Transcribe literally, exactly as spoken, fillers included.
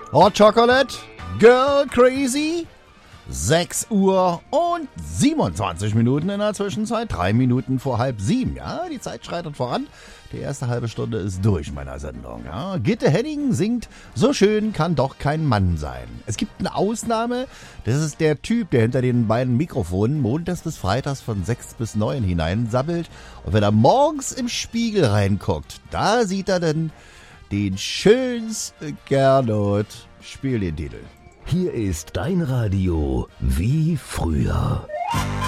Hot Chocolate, Girl Crazy, sechs Uhr und siebenundzwanzig Minuten in der Zwischenzeit, drei Minuten vor halb sieben. Ja, die Zeit schreitet voran. Die erste halbe Stunde ist durch meiner Sendung. Ja. Gitte Henning singt, so schön kann doch kein Mann sein. Es gibt eine Ausnahme, das ist der Typ, der hinter den beiden Mikrofonen montags bis freitags von sechs bis neun hineinsabbelt. Und wenn er morgens im Spiegel reinguckt, da sieht er dann den schönsten Gernot. Spiel den Titel. Hier ist dein Radio wie früher.